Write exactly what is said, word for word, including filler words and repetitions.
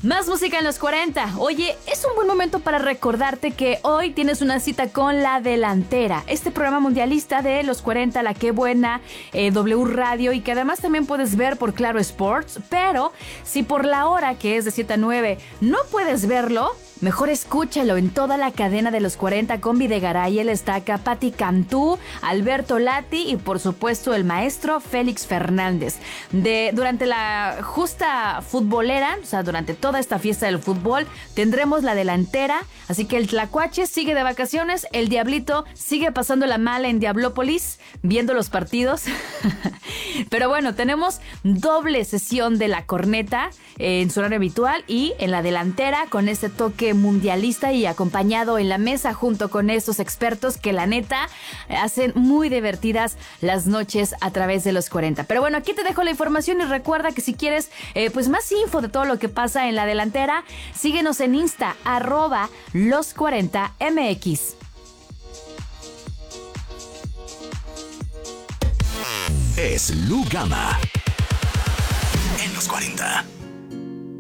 Más música en los cuarenta. Oye, es un buen momento para recordarte que hoy tienes una cita con La Delantera, este programa mundialista de los cuarenta, La Qué Buena, eh, W Radio, y que además también puedes ver por Claro Sports. Pero si por la hora, que es de siete a nueve, no puedes verlo, mejor escúchalo en toda la cadena de los cuarenta con Videgaray, El Estaca, Patti Cantú, Alberto Lati y por supuesto el maestro Félix Fernández. De, durante la justa futbolera, o sea, durante toda esta fiesta del fútbol, tendremos La Delantera, así que el Tlacuache sigue de vacaciones, el Diablito sigue pasando la mala en Diablópolis, viendo los partidos. Pero bueno, tenemos doble sesión de La Corneta en su horario habitual y en La Delantera con este toque mundialista y acompañado en la mesa junto con estos expertos que la neta hacen muy divertidas las noches a través de los cuarenta. Pero bueno, aquí te dejo la información y recuerda que si quieres eh, pues más info de todo lo que pasa en La Delantera, síguenos en Insta, arroba los cuarenta M X. Es Lu Gama en los cuarenta.